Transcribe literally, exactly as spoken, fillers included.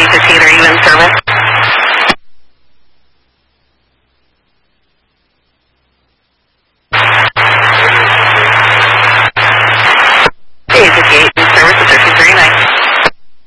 fifteen, are you in service? eight fifty-eight in service at thirteen thirty-nine.